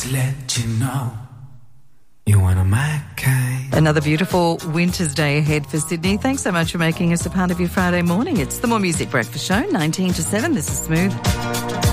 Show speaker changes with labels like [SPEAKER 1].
[SPEAKER 1] to let you know you're one of my kind.
[SPEAKER 2] Another beautiful winter's day ahead for Sydney. Thanks so much for making us a part of your Friday morning. It's the More Music Breakfast Show, 19 to 7. This is Smooth.